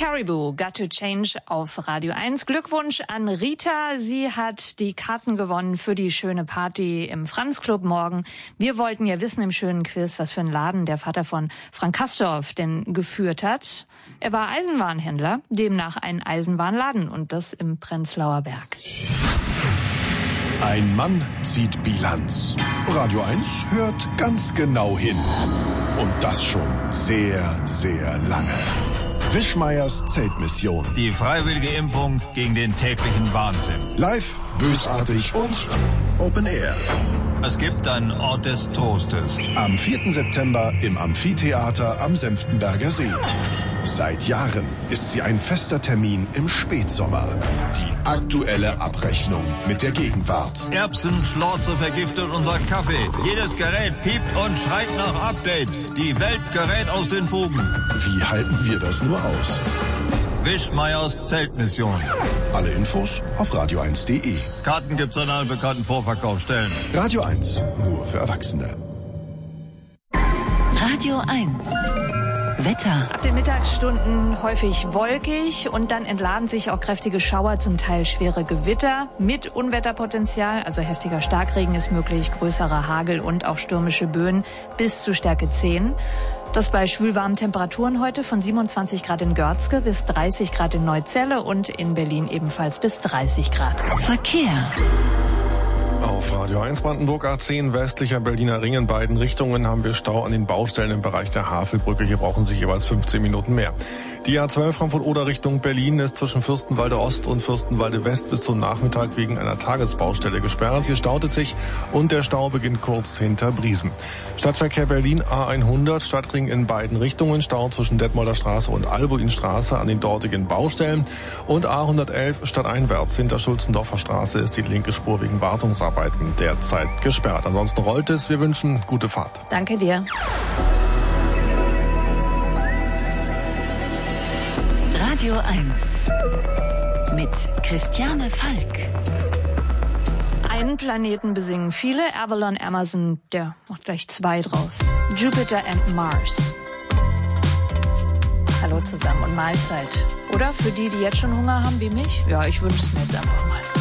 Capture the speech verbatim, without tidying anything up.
Caribou, Got to Change auf Radio eins. Glückwunsch an Rita. Sie hat die Karten gewonnen für die schöne Party im Franz-Club morgen. Wir wollten ja wissen im schönen Quiz, was für einen Laden der Vater von Frank Castorf denn geführt hat. Er war Eisenbahnhändler, demnach ein Eisenbahnladen und das im Prenzlauer Berg. Ein Mann zieht Bilanz. Radio eins hört ganz genau hin. Und das schon sehr, sehr lange. Wischmeiers Zeltmission. Die freiwillige Impfung gegen den täglichen Wahnsinn. Live, bösartig und Open Air. Es gibt einen Ort des Trostes. Am vierten September im Amphitheater am Senftenberger See. Seit Jahren ist sie ein fester Termin im Spätsommer. Die aktuelle Abrechnung mit der Gegenwart. Erbsenschlorze vergiftet unser Kaffee. Jedes Gerät piept und schreit nach Updates. Die Welt gerät aus den Fugen. Wie halten wir das nur aus? Wischmeiers Zeltmission. Alle Infos auf radio eins punkt de. Karten gibt's an allen bekannten Vorverkaufsstellen. Radio eins, nur für Erwachsene. Radio eins. Wetter. Ab den Mittagsstunden häufig wolkig und dann entladen sich auch kräftige Schauer, zum Teil schwere Gewitter mit Unwetterpotenzial, also heftiger Starkregen ist möglich, größerer Hagel und auch stürmische Böen bis zu Stärke zehn. Das bei schwülwarmen Temperaturen heute von siebenundzwanzig Grad in Görzge bis dreißig Grad in Neuzelle und in Berlin ebenfalls bis dreißig Grad. Verkehr. Auf Radio eins Brandenburg A zehn westlicher Berliner Ring in beiden Richtungen haben wir Stau an den Baustellen im Bereich der Havelbrücke. Hier brauchen Sie jeweils fünfzehn Minuten mehr. Die A zwölf Frankfurt-Oder Richtung Berlin ist zwischen Fürstenwalde Ost und Fürstenwalde West bis zum Nachmittag wegen einer Tagesbaustelle gesperrt. Hier staut es sich und der Stau beginnt kurz hinter Briesen. Stadtverkehr Berlin A hundert, Stadtring in beiden Richtungen, Stau zwischen Detmolder Straße und Albuinstraße an den dortigen Baustellen. Und A hundertelf stadteinwärts hinter Schulzendorfer Straße ist die linke Spur wegen Wartungsarbeiten derzeit gesperrt. Ansonsten rollt es. Wir wünschen gute Fahrt. Danke dir. Radio eins mit Christiane Falk. Einen Planeten besingen viele, Avalon Amazon, der macht gleich zwei draus. Jupiter and Mars. Hallo zusammen und Mahlzeit. Oder für die, die jetzt schon Hunger haben wie mich? Ja, ich wünsche es mir jetzt einfach mal.